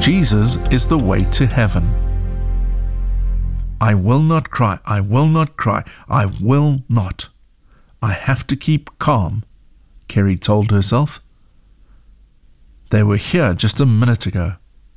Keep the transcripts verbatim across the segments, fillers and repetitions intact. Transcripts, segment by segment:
Jesus is the way to heaven. I will not cry, I will not cry, I will not. I have to keep calm, Kerry told herself. They were here just a minute ago.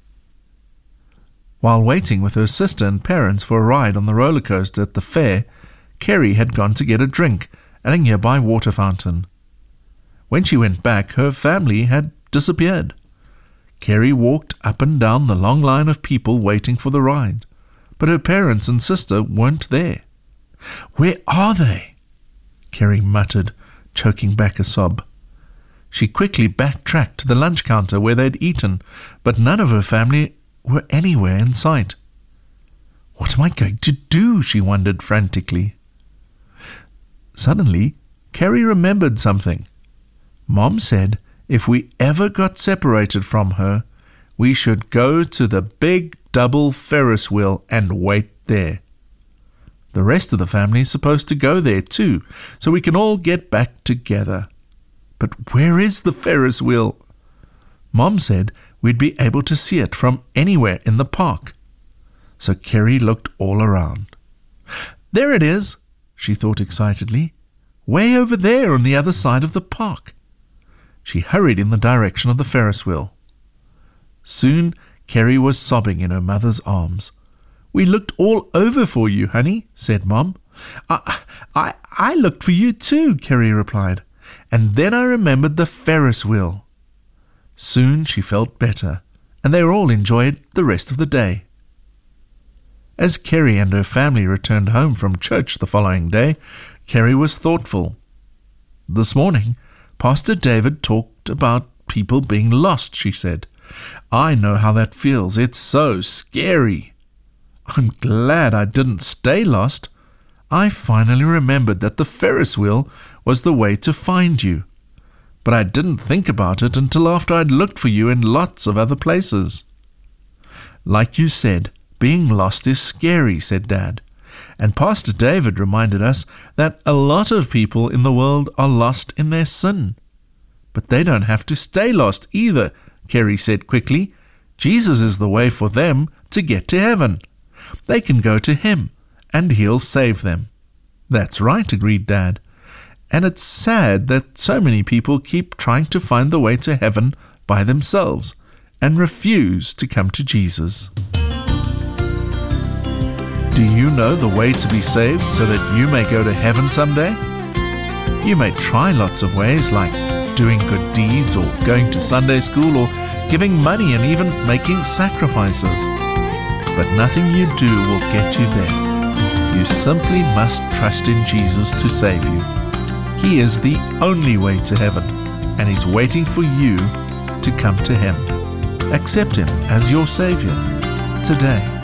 While waiting with her sister and parents for a ride on the roller coaster at the fair, Kerry had gone to get a drink at a nearby water fountain. When she went back, her family had disappeared. Kerry walked up and down the long line of people waiting for the ride, but her parents and sister weren't there. "Where are they?" Kerry muttered, choking back a sob. She quickly backtracked to the lunch counter where they'd eaten, but none of her family were anywhere in sight. "What am I going to do?" she wondered frantically. Suddenly, Kerry remembered something. Mom said if we ever got separated from her, we should go to the big double Ferris wheel and wait there. The rest of the family is supposed to go there too, so we can all get back together. But where is the Ferris wheel? Mom said we'd be able to see it from anywhere in the park. So Kerry looked all around. "There it is," she thought excitedly. "Way over there on the other side of the park." She hurried in the direction of the Ferris wheel. Soon Kerry was sobbing in her mother's arms. "We looked all over for you, honey," said Mom. I, I, I looked for you too," Kerry replied. "And then I remembered the Ferris wheel." Soon she felt better, and they all enjoyed the rest of the day. As Kerry and her family returned home from church the following day, Kerry was thoughtful. This morning, Pastor David talked about people being lost, she said. "I know how that feels. It's so scary. I'm glad I didn't stay lost. I finally remembered that the Ferris wheel was the way to find you. But I didn't think about it until after I'd looked for you in lots of other places." "Like you said, being lost is scary," said Dad. "And Pastor David reminded us that a lot of people in the world are lost in their sin. But they don't have to stay lost either," Kerry said quickly. "Jesus is the way for them to get to heaven. They can go to Him, and He'll save them." "That's right," agreed Dad. "And it's sad that so many people keep trying to find the way to heaven by themselves and refuse to come to Jesus." Do you know the way to be saved so that you may go to heaven someday? You may try lots of ways like doing good deeds or going to Sunday school or giving money and even making sacrifices. But nothing you do will get you there. You simply must trust in Jesus to save you. He is the only way to heaven, and He's waiting for you to come to Him. Accept Him as your Savior today.